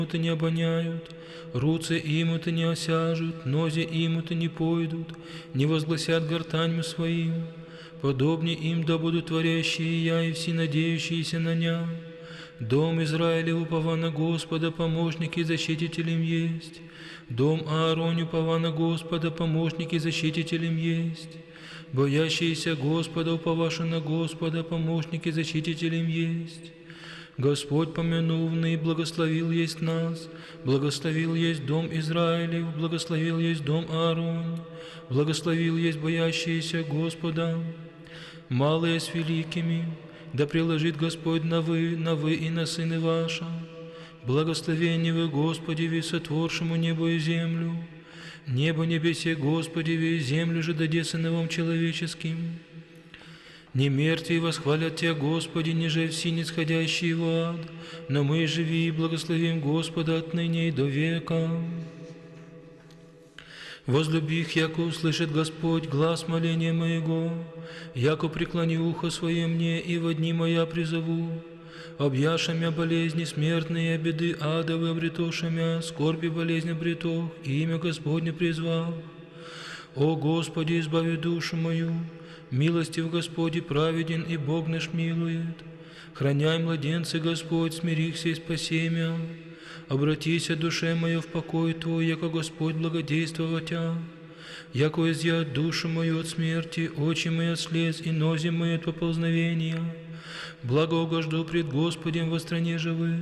имут и не обоняют, руцы имут и не осяжут, нози имут и не пойдут, не возгласят гортанью своим. Подобнее им да будут творящие я и все надеющиеся на ня. Дом Израилев упова на Господа, помощник и защититель им есть. Дом Ааронь упова на Господа, помощник и защититель им есть. Боящиеся Господа уповаша на Господа, помощник и защититель им есть. Господь помянувный благословил есть нас, благословил есть дом Израилев, благословил есть дом Ааронь, благословил есть боящиеся Господа. Малые с великими, да приложит Господь на вы и на сыны ваша. Благословение вы, Господи, сотворшему небо и землю. Небо небесе, Господи, землю же даде сыновам человеческим. Не мертвые восхвалят Тебя, Господи, ниже все нисходящие в ад, но мы живи и благословим Господа отныне и до века. Возлюби их, яко услышит Господь глаз моления моего, яко преклони ухо свое мне, и во дни моя призову. Объяша мя болезни смертные, беды адовы обретоша мя, скорби болезни обретох, и имя Господне призвал. О Господи, избави душу мою, милостив Господи праведен, и Бог наш милует. Храняй младенцы, Господь, смирихся и спаси мя. Обратися, душе моя, в покой Твой, яко Господь благодействовать Тя. Яко изъят душу мою от смерти, очи мои от слез, и нози мои от поползновения. Благо угожду пред Господем во стране живых.